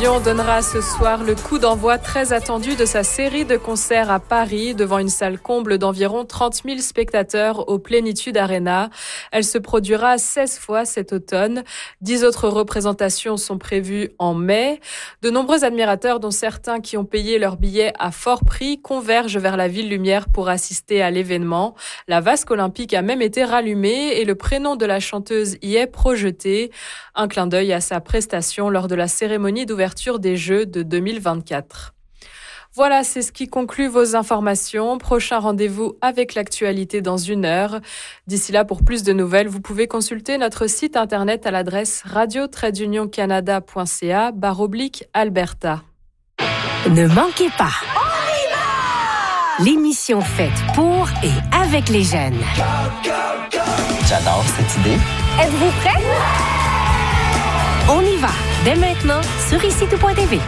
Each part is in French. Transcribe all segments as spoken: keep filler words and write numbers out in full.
Dion donnera ce soir le coup d'envoi très attendu de sa série de concerts à Paris devant une salle comble d'environ trente mille spectateurs au Plénitude Arena. Elle se produira seize fois cet automne. Dix autres représentations sont prévues en mai. De nombreux admirateurs, dont certains qui ont payé leur billet à fort prix, convergent vers la Ville Lumière pour assister à l'événement. La vasque olympique a même été rallumée et le prénom de la chanteuse y est projeté. Un clin d'œil à sa prestation lors de la cérémonie d'ouverture des Jeux de deux mille vingt-quatre. Voilà, c'est ce qui conclut vos informations. Prochain rendez-vous avec l'actualité dans une heure. D'ici là, pour plus de nouvelles, vous pouvez consulter notre site internet à l'adresse radio tiret union canada point c a barre oblique Alberta. Ne manquez pas. On y va! L'émission faite pour et avec les jeunes. Go, go, go! J'adore cette idée. Êtes-vous prêts? On y va, dès maintenant, sur ici tout point t v.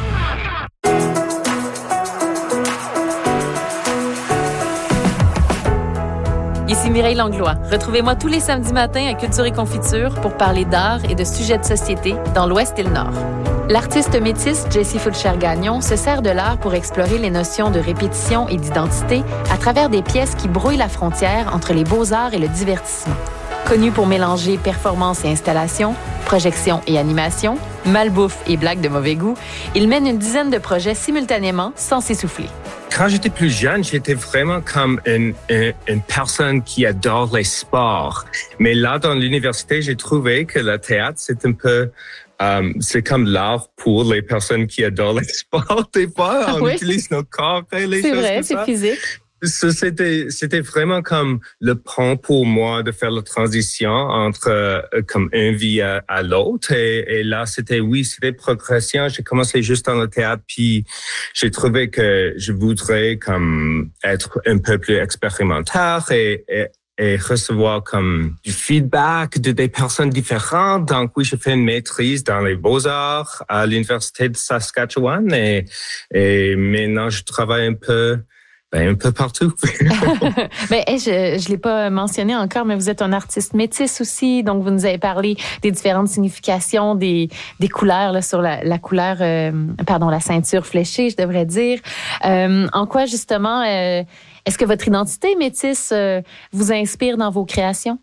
Ici Mireille Langlois. Retrouvez-moi tous les samedis matins à Culture et Confiture pour parler d'art et de sujets de société dans l'Ouest et le Nord. L'artiste métisse Jessie Fulcher-Gagnon se sert de l'art pour explorer les notions de répétition et d'identité à travers des pièces qui brouillent la frontière entre les beaux-arts et le divertissement. Connu pour mélanger performance et installation, projection et animation, malbouffe et blagues de mauvais goût, il mène une dizaine de projets simultanément sans s'essouffler. Quand j'étais plus jeune, j'étais vraiment comme une, une, une personne qui adore les sports. Mais là, dans l'université, j'ai trouvé que le théâtre, c'est un peu... Um, c'est comme l'art pour les personnes qui adorent les sports. Des fois, on oui. utilise nos corps et les c'est choses vrai, comme c'est ça. physique. C'était, c'était vraiment comme le pont pour moi de faire la transition entre euh, comme une vie à, à l'autre. Et, et là, c'était, oui, c'était progression. J'ai commencé juste dans le théâtre, puis j'ai trouvé que je voudrais comme être un peu plus expérimentaire et, et et recevoir comme du feedback de des personnes différentes. Donc oui, j'ai fait une maîtrise dans les beaux-arts à l'Université de Saskatchewan et, et maintenant je travaille un peu Ben, un peu partout. ben, hey, je je l'ai pas mentionné encore, mais vous êtes un artiste métis aussi, donc vous nous avez parlé des différentes significations, des des couleurs là, sur la, la couleur, euh, pardon, la ceinture fléchée, je devrais dire. Euh, en quoi justement, euh, est-ce que votre identité métisse euh, vous inspire dans vos créations?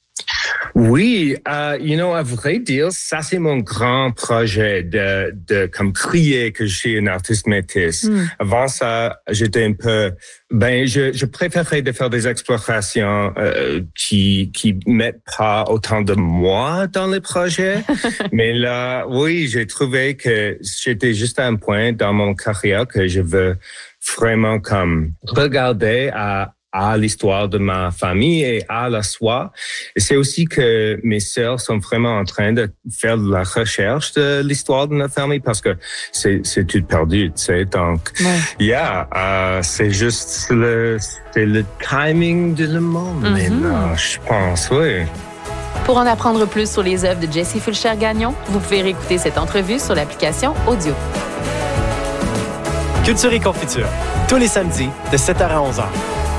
Oui, uh, you know, à vrai dire, ça c'est mon grand projet de, de comme crier que je suis un artiste métis. Mm. Avant ça, j'étais un peu, ben, je, je préférais de faire des explorations euh, qui qui mettent pas autant de moi dans les projets. Mais là, oui, j'ai trouvé que j'étais juste à un point dans mon carrière que je veux vraiment comme regarder à à l'histoire de ma famille et à la soi. Et c'est aussi que mes sœurs sont vraiment en train de faire de la recherche de l'histoire de notre famille parce que c'est, c'est tout perdu, tu sais. Donc, ouais. yeah, uh, c'est juste le, c'est le timing de le monde mm-hmm. maintenant, je pense, oui. Pour en apprendre plus sur les œuvres de Jessie Fulcher-Gagnon, vous pouvez réécouter cette entrevue sur l'application Audio. Culture et Confiture, tous les samedis de sept heures à onze heures.